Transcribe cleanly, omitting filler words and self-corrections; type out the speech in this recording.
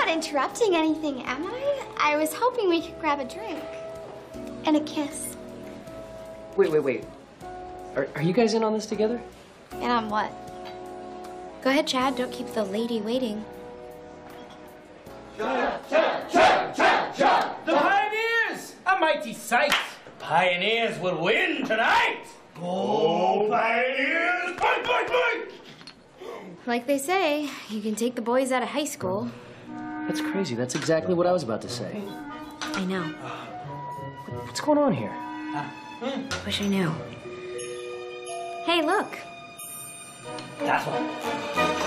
not interrupting anything, am I? I was hoping we could grab a drink. And a kiss. Wait. Are you guys in on this together? And on what? Go ahead, Chad. Don't keep the lady waiting. The Pioneers! A mighty sight. The Pioneers will win tonight. Go Pioneers! Fight, fight, fight! Like they say, you can take the boys out of high school. That's crazy. That's exactly what I was about to say. I know. What's going on here? Wish I knew. Hey, look. That's one.